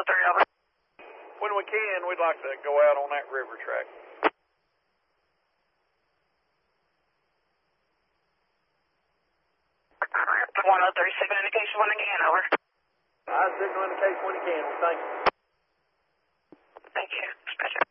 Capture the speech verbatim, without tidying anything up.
three, over. When we can, we'd like to go out on that river track. one oh three, signal indication when you can, over. I signal indication when you can. Well, thank you. Thank you. Dispatcher.